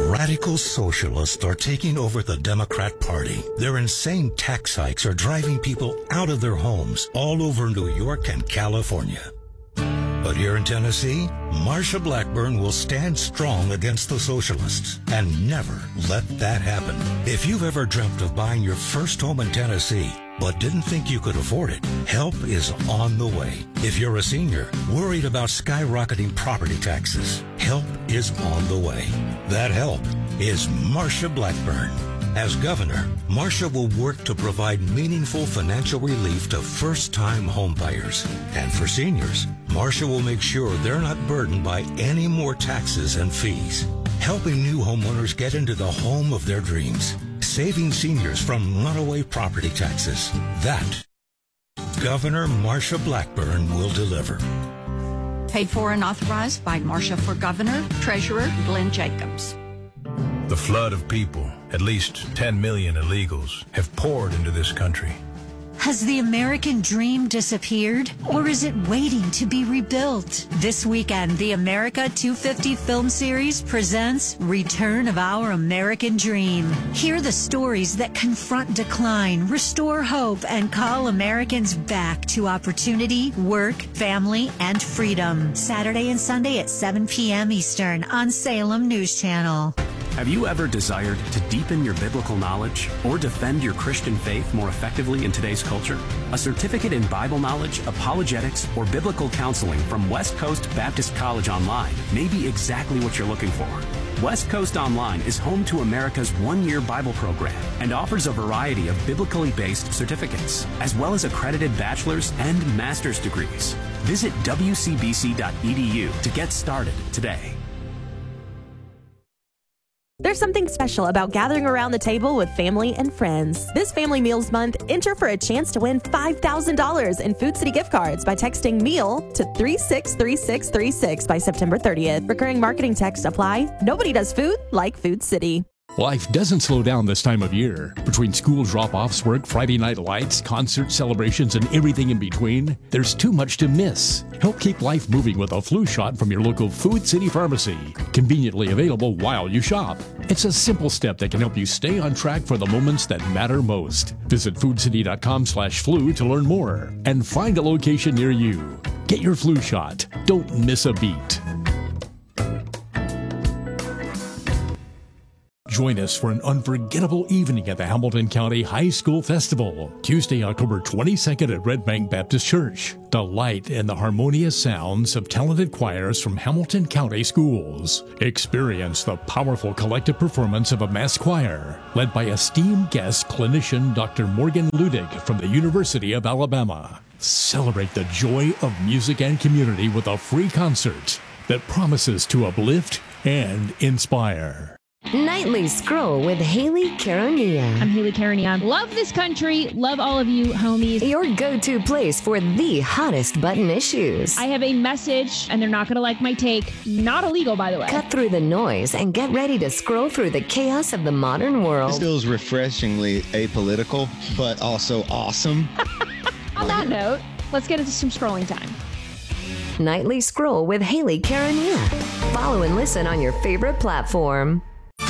Radical socialists are taking over the Democrat Party. Their insane tax hikes are driving people out of their homes all over New York and California. But here in Tennessee, Marsha Blackburn will stand strong against the socialists and never let that happen. If you've ever dreamt of buying your first home in Tennessee, but didn't think you could afford it, help is on the way. If you're a senior worried about skyrocketing property taxes, help is on the way. That help is Marsha Blackburn. As governor, Marsha will work to provide meaningful financial relief to first-time homebuyers. And for seniors, Marsha will make sure they're not burdened by any more taxes and fees, helping new homeowners get into the home of their dreams, saving seniors from runaway property taxes. That Governor Marsha Blackburn will deliver. Paid for and authorized by Marsha for Governor, Treasurer Glenn Jacobs. The flood of people, at least 10 million illegals, have poured into this country. Has the American dream disappeared, or is it waiting to be rebuilt? This weekend, the America 250 film series presents Return of Our American Dream. Hear the stories that confront decline, restore hope, and call Americans back to opportunity, work, family, and freedom. Saturday and Sunday at 7 p.m. Eastern on Salem News Channel. Have you ever desired to deepen your biblical knowledge or defend your Christian faith more effectively in today's culture? A certificate in Bible knowledge, apologetics, or biblical counseling from West Coast Baptist College Online may be exactly what you're looking for. West Coast Online is home to America's one-year Bible program and offers a variety of biblically based certificates, as well as accredited bachelor's and master's degrees. Visit wcbc.edu to get started today. There's something special about gathering around the table with family and friends. This Family Meals Month, enter for a chance to win $5,000 in Food City gift cards by texting MEAL to 363636 by September 30th. Recurring marketing text apply. Nobody does food like Food City. Life doesn't slow down this time of year. Between school drop-offs, work, Friday night lights, concert celebrations, and everything in between, there's too much to miss. Help keep life moving with a flu shot from your local Food City pharmacy. Conveniently available while you shop. It's a simple step that can help you stay on track for the moments that matter most. Visit foodcity.com/flu to learn more and find a location near you. Get your flu shot. Don't miss a beat. Join us for an unforgettable evening at the Hamilton County High School Festival, Tuesday, October 22nd at Red Bank Baptist Church. Delight in the harmonious sounds of talented choirs from Hamilton County schools. Experience the powerful collective performance of a mass choir, led by esteemed guest clinician Dr. Morgan Ludig from the University of Alabama. Celebrate the joy of music and community with a free concert that promises to uplift and inspire. Nightly Scroll with Haley Caronia. I'm Haley Caronia. Love this country. Love all of you, homies. Your go-to place for the hottest button issues. I have a message, and they're not going to like my take. Not illegal, by the way. Cut through the noise and get ready to scroll through the chaos of the modern world. This feels refreshingly apolitical, but also awesome. On that note, let's get into some scrolling time. Nightly Scroll with Haley Caronia. Follow and listen on your favorite platform.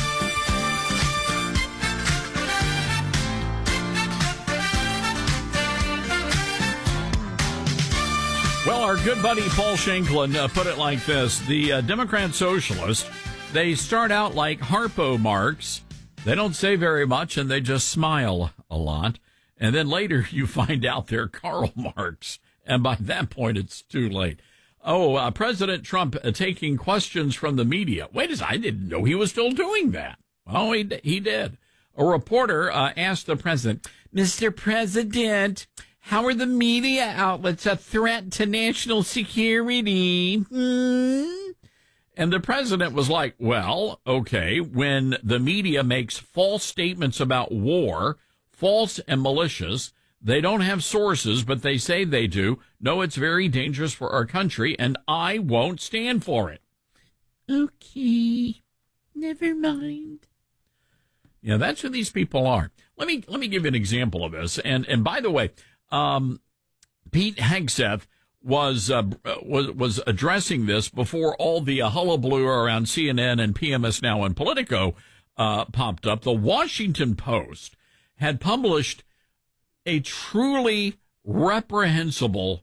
Well, our good buddy Paul Shanklin put it like this. The Democrat Socialists, they start out like Harpo Marx. They don't say very much, and they just smile a lot. And then later you find out they're Karl Marx. And by that point, it's too late. Oh, President Trump taking questions from the media. Wait a second, I didn't know he was still doing that. Oh, he did. A reporter asked the president, Mr. President, how are the media outlets a threat to national security? And the president was like, well, okay, when the media makes false statements about war, false and malicious, they don't have sources, but they say they do. No, it's very dangerous for our country, and I won't stand for it. Okay, never mind. Yeah, that's who these people are. Let me give you an example of this. And by the way, Pete Hegseth was addressing this before all the hullabaloo around CNN and PMS Now and Politico popped up. The Washington Post had published a truly reprehensible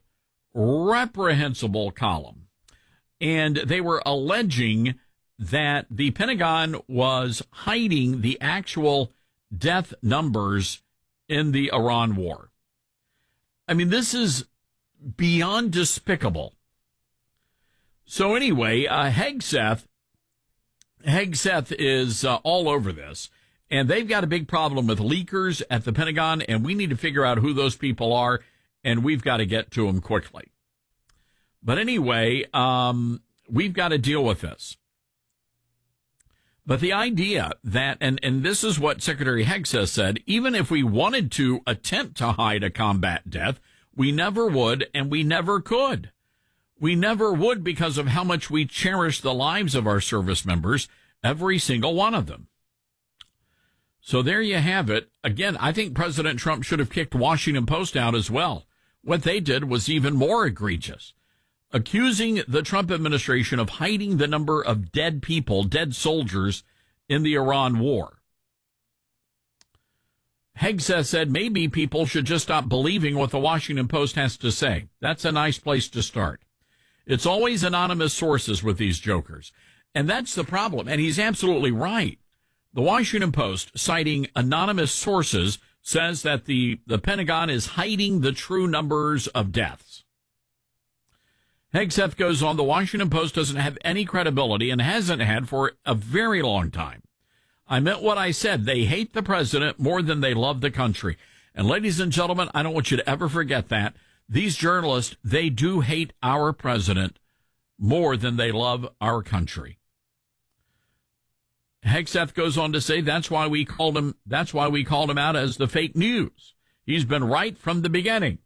column, and they were alleging that the Pentagon was hiding the actual death numbers in the Iran war. I mean, this is beyond despicable. So anyway, Hegseth is all over this, and they've got a big problem with leakers at the Pentagon, and we need to figure out who those people are, and we've got to get to them quickly. But anyway, we've got to deal with this. But the idea that, and this is what Secretary Hegseth said, even if we wanted to attempt to hide a combat death, we never would, and we never could. We never would because of how much we cherish the lives of our service members, every single one of them. So there you have it. Again, I think President Trump should have kicked Washington Post out as well. What they did was even more egregious, accusing the Trump administration of hiding the number of dead people, dead soldiers in the Iran war. Hegseth said maybe people should just stop believing what the Washington Post has to say. That's a nice place to start. It's always anonymous sources with these jokers. And that's the problem. And he's absolutely right. The Washington Post, citing anonymous sources, says that the Pentagon is hiding the true numbers of deaths. Hegseth goes on, the Washington Post doesn't have any credibility and hasn't had for a very long time. I meant what I said. They hate the president more than they love the country. And ladies and gentlemen, I don't want you to ever forget that. These journalists, they do hate our president more than they love our country. Hegseth goes on to say that's why we called him out as the fake news. He's been right from the beginning.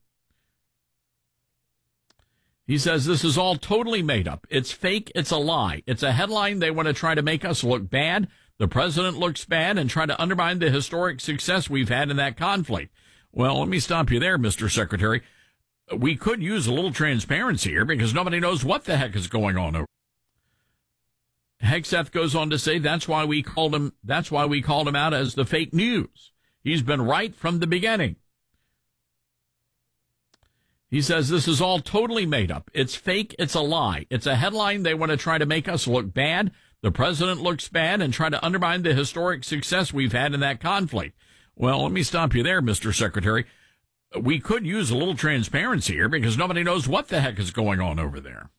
He says this is all totally made up. It's fake. It's a lie. It's a headline. They want to try to make us look bad. The president looks bad and try to undermine the historic success we've had in that conflict. Well, let me stop you there, Mr. Secretary. We could use a little transparency here because nobody knows what the heck is going on over. Hegseth goes on to say that's why we called him out as the fake news. He's been right from the beginning. He says this is all totally made up. It's fake. It's a lie. It's a headline. They want to try to make us look bad. The president looks bad and try to undermine the historic success we've had in that conflict. Well, let me stop you there, Mr. Secretary. We could use a little transparency here because nobody knows what the heck is going on over there.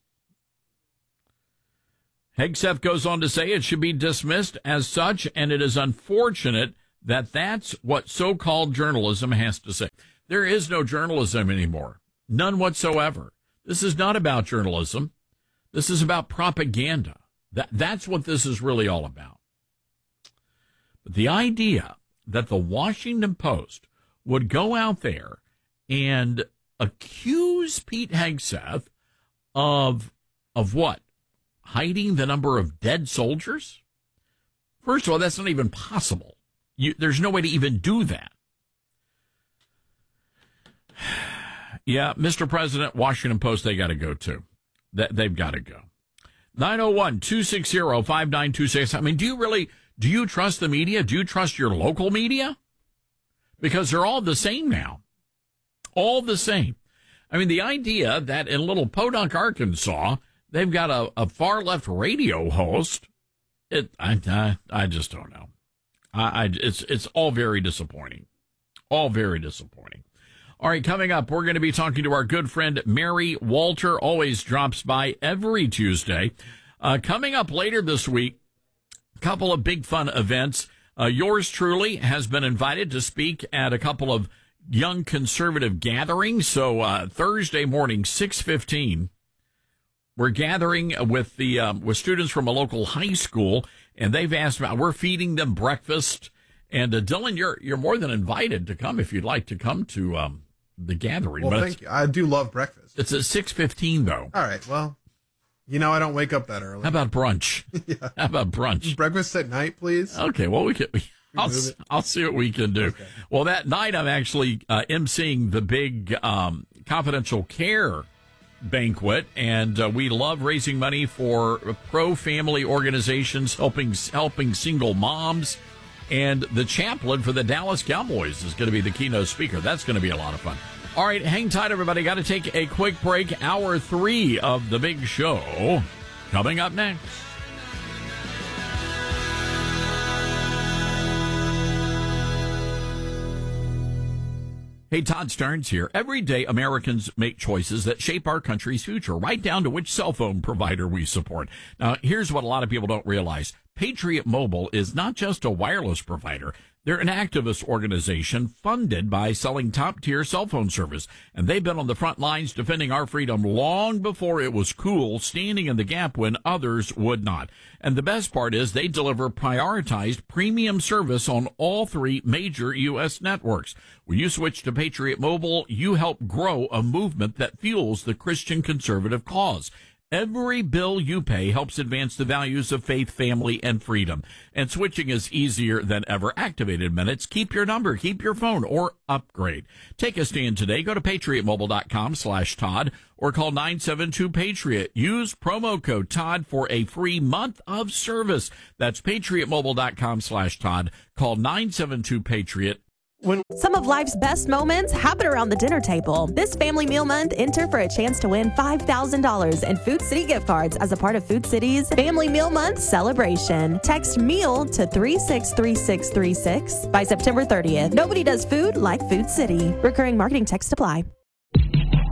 Hegseth goes on to say it should be dismissed as such, and it is unfortunate that that's what so-called journalism has to say. There is no journalism anymore. None whatsoever. This is not about journalism. This is about propaganda. That's what this is really all about. But the idea that the Washington Post would go out there and accuse Pete Hegseth of what? Hiding the number of dead soldiers? First of all, that's not even possible. There's no way to even do that. Yeah, Mr. President, Washington Post, they got to go too. They've got to go. 901-260-5926. I mean, do you trust the media? Do you trust your local media? Because they're all the same now. All the same. I mean, the idea that in little Podunk, Arkansas, they've got a far-left radio host, I just don't know. It's all very disappointing. All very disappointing. All right, coming up, we're going to be talking to our good friend Mary Walter, always drops by every Tuesday. Coming up later this week, a couple of big fun events. Yours truly has been invited to speak at a couple of young conservative gatherings. So Thursday morning, 6:15, we're gathering with with students from a local high school, and they've asked about. We're feeding them breakfast. And Dylan, you're more than invited to come if you'd like to come to the gathering. Well, thank you. I do love breakfast. It's at 6:15 though. All right. Well, I don't wake up that early. How about brunch? Yeah. How about brunch? Breakfast at night, please. Okay. Well, I'll see what we can do. Okay. Well, that night I'm actually emceeing the big confidential care banquet, and we love raising money for pro-family organizations helping single moms. And the chaplain for the Dallas Cowboys is going to be the keynote speaker. That's going to be a lot of fun. All right, hang tight, everybody. Got to take a quick break. Hour 3 of the big show coming up next. Hey, Todd Stearns here. Every day, Americans make choices that shape our country's future, right down to which cell phone provider we support. Now, here's what a lot of people don't realize. Patriot Mobile is not just a wireless provider. They're an activist organization funded by selling top-tier cell phone service, and they've been on the front lines defending our freedom long before it was cool, standing in the gap when others would not. And the best part is they deliver prioritized premium service on all 3 major U.S. networks. When you switch to Patriot Mobile, you help grow a movement that fuels the Christian conservative cause. Every bill you pay helps advance the values of faith, family, and freedom. And switching is easier than ever. Activated minutes. Keep your number, keep your phone, or upgrade. Take a stand today. Go to patriotmobile.com/Todd or call 972-PATRIOT. Use promo code Todd for a free month of service. That's patriotmobile.com/Todd. Call 972-PATRIOT. Some of life's best moments happen around the dinner table. This Family Meal Month, enter for a chance to win $5,000 in Food City gift cards as a part of Food City's Family Meal Month celebration. Text MEAL to 363636 by September 30th. Nobody does food like Food City. Recurring marketing text apply.